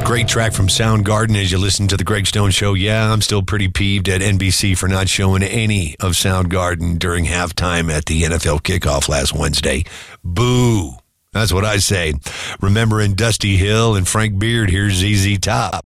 Great track from Soundgarden as you listen to the Greg Stone Show. Yeah, I'm still pretty peeved at NBC for not showing any of Soundgarden during halftime at the NFL kickoff last Wednesday. Boo. That's what I say. Remembering Dusty Hill and Frank Beard, here's ZZ Top.